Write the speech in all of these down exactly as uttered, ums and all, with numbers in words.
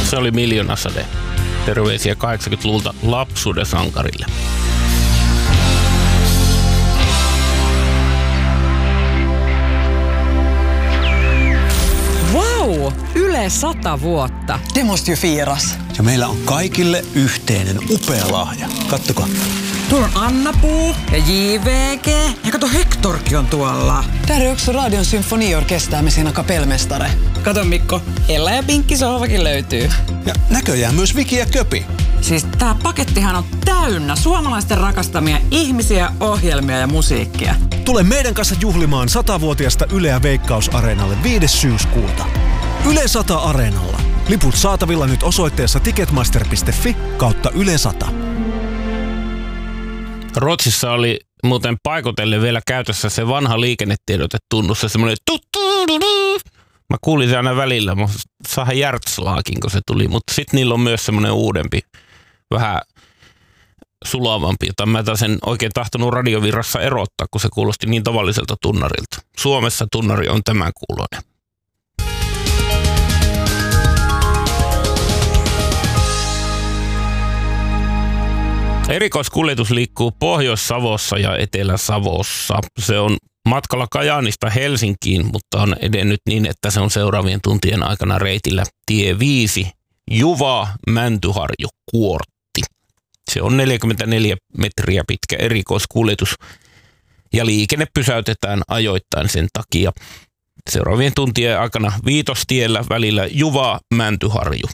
Se oli Miljoonasade. Terveisiä kahdeksankymmentäluvulta lapsuuden sankarille. Wow! Yle sata vuotta. Det måste ju firas. Ja meillä on kaikille yhteinen upea lahja. Kattokaa. Tuolla on Anna-Puu ja J V G. Ja kato, Hektorkin on tuolla. Där är också Radion symfoniorkester med sina kapellmästare. Kato Mikko, Ella ja Pinkki sohvakin löytyy. Ja näköjään myös Viki ja Köpi. Siis tää pakettihan on täynnä suomalaisten rakastamia ihmisiä, ohjelmia ja musiikkia. Tule meidän kanssa juhlimaan satavuotiaasta Yleä Veikkaus-areenalle viides syyskuuta. Yle sata Areenalla. Liput saatavilla nyt osoitteessa ticketmaster piste fi kautta Yle sata. Ruotsissa oli muuten paikotelle vielä käytössä se vanha liikennetiedotetunnus, se semmoinen tuttuududu. Mä kuulin se aina välillä, mä sain järtslaakin, kun se tuli, mutta sitten niillä on myös semmoinen uudempi, vähän sulavampi, jota mä sen oikein tahtonut radiovirrassa erottaa, kun se kuulosti niin tavalliselta tunnarilta. Suomessa tunnari on tämän kuuloinen. Erikoiskuljetus liikkuu Pohjois-Savossa ja Etelä-Savossa. Se on matkalla Kajaanista Helsinkiin, mutta on edennyt niin, että se on seuraavien tuntien aikana reitillä tie viisi, Juva, Mäntyharju, Kuortti. Se on neljäkymmentäneljä metriä pitkä erikoiskuljetus ja liikenne pysäytetään ajoittain sen takia. Seuraavien tuntien aikana Viitostiellä välillä Juva, Mäntyharju.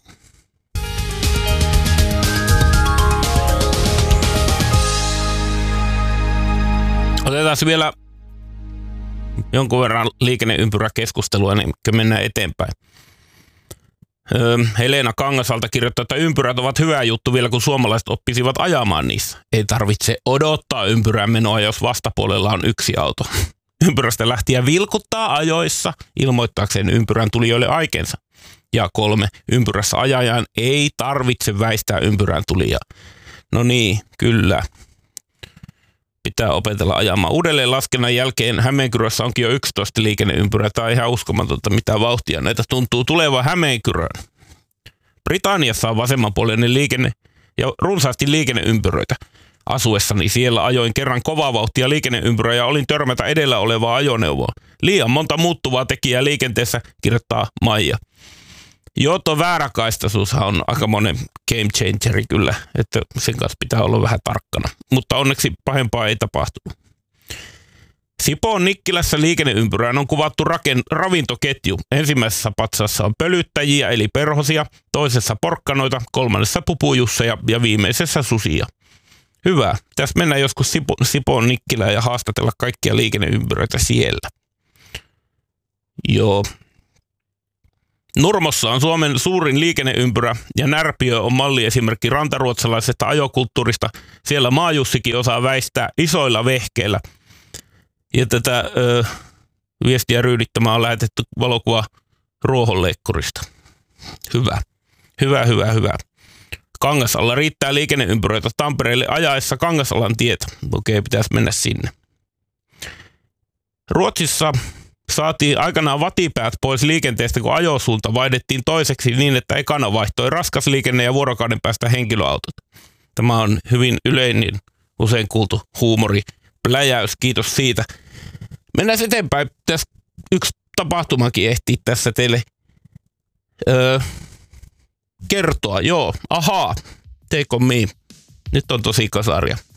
Otetaan vielä jonkun verran liikenneympyräkeskustelua ennen kuin mennään eteenpäin. Öö, Helena Kangasalta kirjoittaa, että ympyrät ovat hyvä juttu vielä, kun suomalaiset oppisivat ajamaan niissä. Ei tarvitse odottaa ympyrän menoa, jos vastapuolella on yksi auto. Ympyrästä lähtien vilkuttaa ajoissa, ilmoittaakseen ympyrän tulijoille aikeensa. Ja kolme, ympyrässä ajajan ei tarvitse väistää ympyrän tulijaa. No niin, kyllä. Pitää opetella ajamaan. Uudelleen laskennan jälkeen Hämeenkyrössä onkin jo yksitoista liikenneympyrää. Tämä on ihan uskomatonta, mitä vauhtia näitä tuntuu tulevan Hämeenkyröön. Britanniassa on vasemmanpuoleinen liikenne ja runsaasti liikenneympyröitä. Asuessani siellä ajoin kerran kovaa vauhtia liikenneympyrää ja olin törmätä edellä olevaa ajoneuvoa. Liian monta muuttuvaa tekijää liikenteessä, kirjoittaa Maija. Joo, tuo vääräkaistaisuus on aika monen game changeri kyllä, että sen kanssa pitää olla vähän tarkkana. Mutta onneksi pahempaa ei tapahtunut. Sipoon Nikkilässä liikenneympyrään on kuvattu raken, ravintoketju. Ensimmäisessä patsassa on pölyttäjiä eli perhosia, toisessa porkkanoita, kolmannessa pupujusseja ja viimeisessä susia. Hyvä. Tässä mennään joskus Sipo, Sipoon Nikkilään ja haastatella kaikkia liikenneympyröitä siellä. Joo. Nurmossa on Suomen suurin liikenneympyrä ja Närpiö on malliesimerkki rantaruotsalaisesta ajokulttuurista. Siellä Maajussikin osaa väistää isoilla vehkeillä. Ja tätä ö, viestiä ryydittämään on lähetetty valokuva ruohonleikkurista. Hyvä, hyvä, hyvä, hyvä. Kangasalla riittää liikenneympyröitä Tampereelle ajaessa Kangasalan tietä. Okei, pitäisi mennä sinne. Ruotsissa saatiin aikanaan vatipäät pois liikenteestä, kun ajosuunta vaihdettiin toiseksi niin, että ekana vaihtoi raskas liikenne ja vuorokauden päästä henkilöautot. Tämä on hyvin yleinen, usein kuultu huumori, pläjäys, kiitos siitä. Mennään eteenpäin. Tässä yksi tapahtumakin ehtii tässä teille öö, kertoa. Joo, ahaa, take on me. Nyt on tosi kasaria.